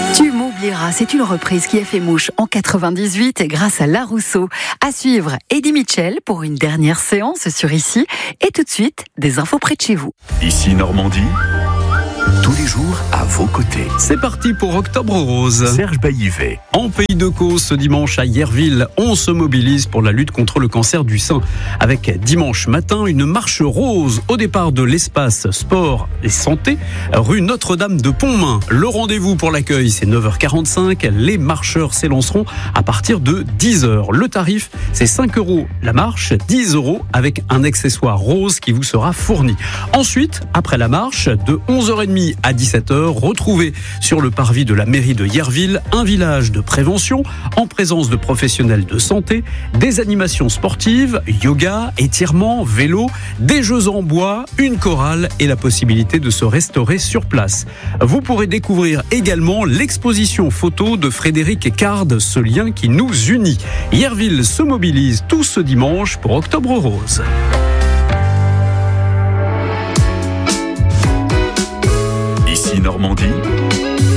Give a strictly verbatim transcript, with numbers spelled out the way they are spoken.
Tu m'oublieras, c'est une reprise qui a fait mouche en quatre-vingt-dix-huit grâce à La Rousseau. À suivre, Eddie Mitchell pour une dernière séance sur Ici. Et tout de suite, des infos près de chez vous. Ici Normandie, tous les jours à vos côtés. C'est parti pour Octobre Rose. Serge Baillivet. En Pays de Caux, ce dimanche à Yerville, on se mobilise pour la lutte contre le cancer du sein. Avec dimanche matin, une marche rose au départ de l'espace sport et santé, rue Notre-Dame de Pontmain. Le rendez-vous pour l'accueil, c'est neuf heures quarante-cinq. Les marcheurs s'élanceront à partir de dix heures. Le tarif, c'est cinq euros la marche, dix euros avec un accessoire rose qui vous sera fourni. Ensuite, après la marche, de onze heures trente à dix-sept heures, retrouvez sur le parvis de la mairie de Yerville un village de prévention en présence de professionnels de santé, des animations sportives, yoga, étirements, vélo, des jeux en bois, une chorale et la possibilité de se restaurer sur place. Vous pourrez découvrir également l'exposition photo de Frédéric Card, ce lien qui nous unit. Yerville se mobilise tout ce dimanche pour Octobre Rose. Ici Normandie,